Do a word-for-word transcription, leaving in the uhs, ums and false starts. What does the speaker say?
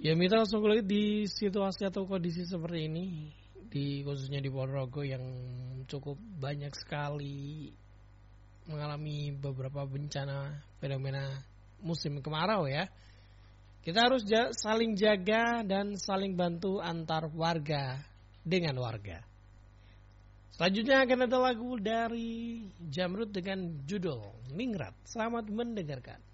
Ya Mitra, langsung lagi di situasi atau kondisi seperti ini, di khususnya di Ponorogo yang cukup banyak sekali mengalami beberapa bencana fenomena musim kemarau ya. Kita harus ja- saling jaga dan saling bantu antar warga dengan warga. Selanjutnya akan ada lagu dari Jamrud dengan judul Ningrat. Selamat mendengarkan.